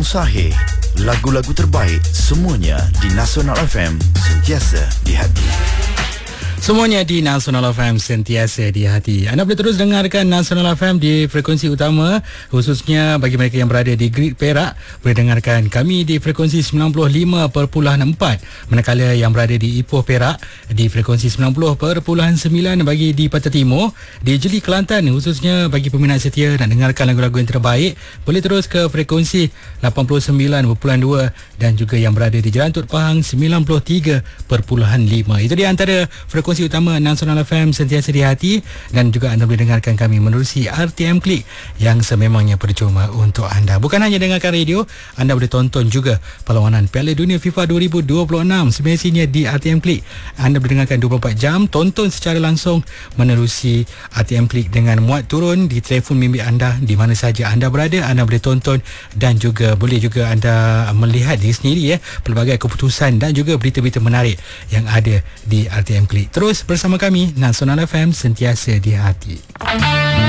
yang sahih, lagu-lagu terbaik, semuanya di Nasional FM, sentiasa di hati. Semuanya di Nasional FM, sentiasa di hati. Anda boleh terus dengarkan Nasional FM di frekuensi utama, khususnya bagi mereka yang berada di Grid Perak, boleh dengarkan kami di frekuensi 95.4, manakala yang berada di Ipoh Perak di frekuensi 90.9 bagi di Pantai Timur. Di Jeli Kelantan, khususnya bagi peminat setia nak dengarkan lagu-lagu yang terbaik, boleh terus ke frekuensi 89.2, dan juga yang berada di Jelantut Pahang 93.5. Itu dia antara frekuensi utama Nasional FM, sentiasa di hati. Dan juga anda boleh dengarkan kami menerusi RTM Klik yang sememangnya percuma untuk anda. Bukan hanya dengarkan radio, anda boleh tonton juga perlawanan Piala Dunia FIFA 2026 semestinya di RTM Klik. Anda boleh dengarkan 24 jam, tonton secara langsung menerusi RTM Klik dengan muat turun di telefon bimbit anda. Di mana saja anda berada, anda boleh tonton, dan juga boleh juga anda melihat diri sendiri pelbagai keputusan dan juga berita-berita menarik yang ada di RTM Klik. Terus bersama kami, Nasional FM, sentiasa di hati.